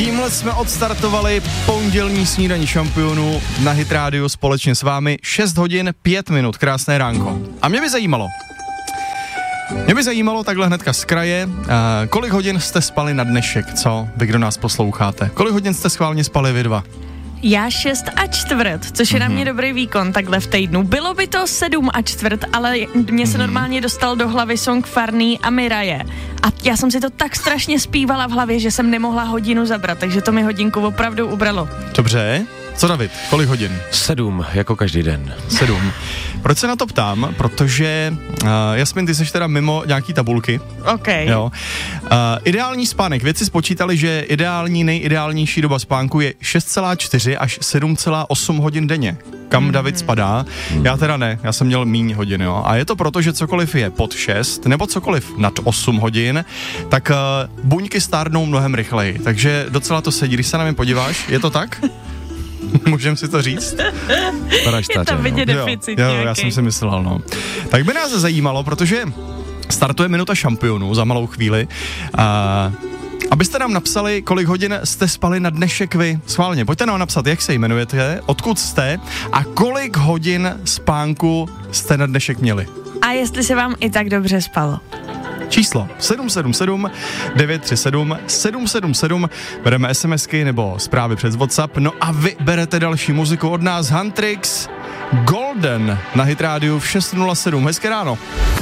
Tímhle jsme odstartovali pondělní snídaní šampionů na Hit Radio společně s vámi. 6 hodin 5 minut, krásné ránko. A mě by zajímalo takhle hnedka z kraje, kolik hodin jste spali na dnešek, co? Vy, kdo nás posloucháte. Kolik hodin jste schválně spali vy dva? Já 6,25, což je na mě dobrý výkon takhle v týdnu. Bylo by to 7,25, ale mně se normálně dostal do hlavy song Farný a Miraje. A já jsem si to tak strašně zpívala v hlavě, že jsem nemohla hodinu zabrat, takže to mi hodinku opravdu ubralo. Dobře. Co David, kolik hodin? 7, jako každý den. 7. Proč se na to ptám? Protože, Jasmin, ty seš teda mimo nějaký tabulky. OK. Jo. Ideální spánek. Vědci spočítali, že nejideálnější doba spánku je 6,4 až 7,8 hodin denně. Kam David spadá? Já teda ne, já jsem měl míň hodin, jo. A je to proto, že cokoliv je pod 6, nebo cokoliv nad 8 hodin, tak buňky stárnou mnohem rychleji. Takže docela to sedí, když se na mě podíváš, je to tak? Můžeme si to říct? Je tam vidět deficit jo, nějaký. já jsem si myslel, no. Tak by nás zajímalo, protože startuje minuta šampionů za malou chvíli. Abyste nám napsali, kolik hodin jste spali na dnešek vy. Schválně, pojďte nám napsat, jak se jmenujete, odkud jste a kolik hodin spánku jste na dnešek měli. A jestli se vám i tak dobře spalo. Číslo 777 937 777, bereme SMSky nebo zprávy přes WhatsApp, no a vy berete další muziku od nás, Huntrix, Golden na Hit Radio v 6:07. Hezké ráno.